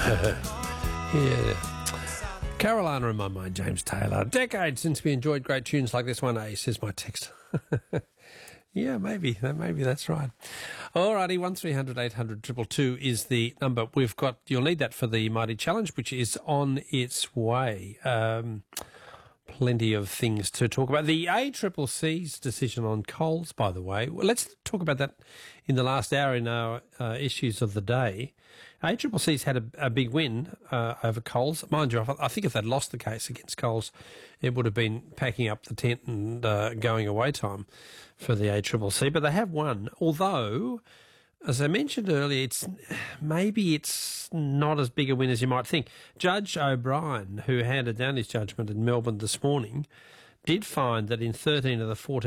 Yeah. Carolina in my mind, James Taylor. Decades since we enjoyed great tunes like this one, says my text. Yeah, maybe that's right. Alrighty, 1300 800 222 is the number. You'll need that for the Mighty Challenge, which is on its way. Plenty of things to talk about. The ACCC's decision on Coles, by the way. Well, let's talk about that in the last hour in our issues of the day. ACCC's had a big win over Coles. Mind you, I think if they'd lost the case against Coles, it would have been packing up the tent and going away time for the ACCC. But they have won, although, as I mentioned earlier, it's not as big a win as you might think. Judge O'Brien, who handed down his judgment in Melbourne this morning, did find that in 13 of the 14